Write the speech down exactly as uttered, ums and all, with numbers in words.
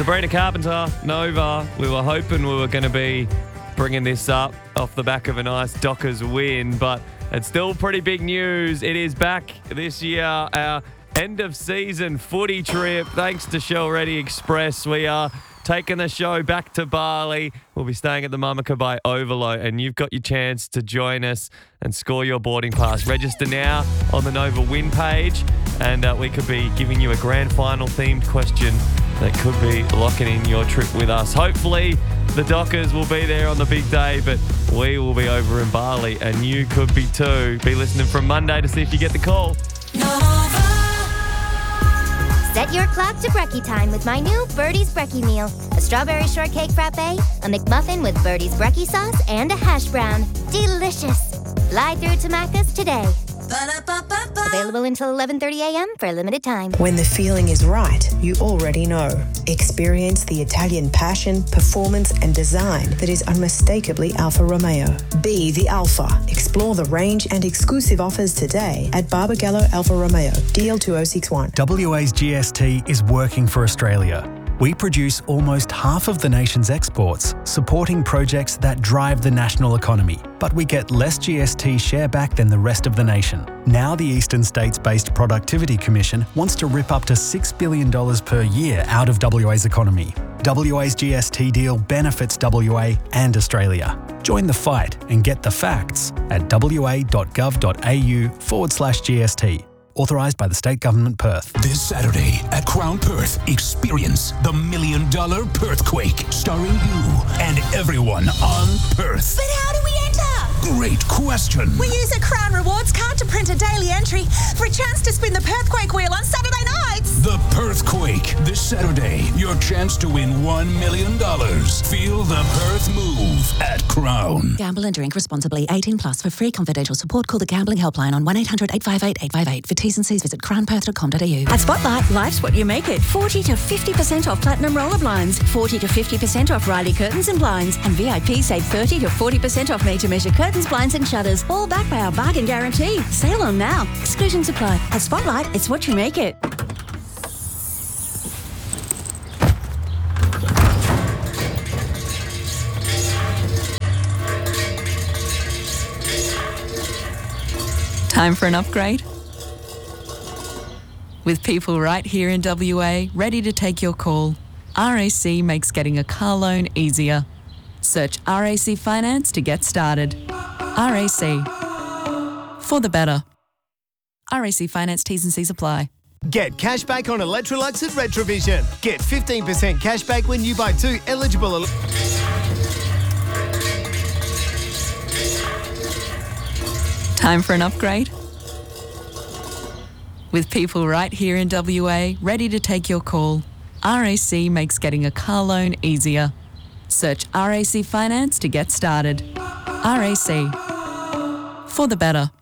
Sabrina Carpenter, Nova. We were hoping we were going to be bringing this up off the back of a nice Dockers win, but it's still pretty big news. It is back this year, our end of season footy trip. Thanks to Shell Ready Express, we are taking the show back to Bali. We'll be staying at the Mamaka by Overload, and you've got your chance to join us and score your boarding pass. Register now on the Nova Win page, and uh, we could be giving you a grand final themed question that could be locking in your trip with us. Hopefully, the Dockers will be there on the big day, but we will be over in Bali, and you could be too. Be listening from Monday to see if you get the call. Set your clock to brekkie time with my new Birdie's Brekkie meal. A strawberry shortcake frappe, a McMuffin with Birdie's Brekkie sauce, and a hash brown. Delicious. Fly through to Macca's today. Ba-da-ba-ba-ba. Available until eleven thirty a.m. for a limited time. When the feeling is right, you already know. Experience the Italian passion, performance and design that is unmistakably Alfa Romeo. Be the Alfa. Explore the range and exclusive offers today at Barbagallo Alfa Romeo, D L two oh six one. W A's G S T is working for Australia. We produce almost half of the nation's exports, supporting projects that drive the national economy. But we get less G S T share back than the rest of the nation. Now the Eastern States-based Productivity Commission wants to rip up to six billion dollars per year out of W A's economy. W A's G S T deal benefits W A and Australia. Join the fight and get the facts at wa.gov.au forward slash GST. Authorised by the State Government Perth. This Saturday at Crown Perth, experience the Million Dollar Perthquake, starring you and everyone on Perth. But how do we enter? Great question. We use a Crown Rewards card to print a daily entry for a chance to spin the Perthquake wheel on Saturday nights. The Perthquake. This Saturday, your chance to win one million dollars. Feel the Perth move at Crown. Gamble and drink responsibly. eighteen plus. For free confidential support, call the Gambling Helpline on one eight hundred eight five eight eight five eight. For T's and C's, visit crown perth dot com dot a u. At Spotlight, life's what you make it. forty to fifty percent off Platinum Roller Blinds, forty to fifty percent off Riley Curtains and Blinds, and V I P save thirty to forty percent off made-to-measure curtains, blinds and shutters, all backed by our bargain guarantee. Sale on now. Exclusions apply. At Spotlight, it's what you make it. Time for an upgrade? With people right here in W A ready to take your call, R A C makes getting a car loan easier. Search R A C Finance to get started. R A C. For the better. R A C Finance T's and C's apply. Get cashback on Electrolux at Retrovision. Get fifteen percent cashback when you buy two eligible... El- Time for an upgrade? With people right here in W A ready to take your call, R A C makes getting a car loan easier. Search R A C Finance to get started. R A C. For the better.